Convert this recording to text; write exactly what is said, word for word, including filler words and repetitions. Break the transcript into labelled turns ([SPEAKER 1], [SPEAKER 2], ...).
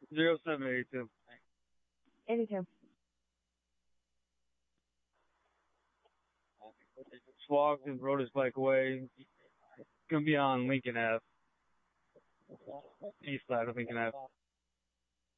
[SPEAKER 1] Zero seven eighty two.
[SPEAKER 2] eighty-two.
[SPEAKER 1] Swagged and rode his bike away. Gonna be on Lincoln Ave. East side of Lincoln Ave.